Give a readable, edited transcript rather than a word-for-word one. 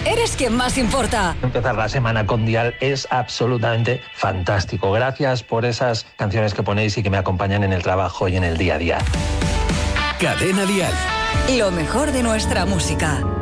eres quien más importa. Empezar la semana con Dial es absolutamente fantástico. Gracias por esas canciones que ponéis y que me acompañan en el trabajo y en el día a día. Cadena Dial. Lo mejor de nuestra música.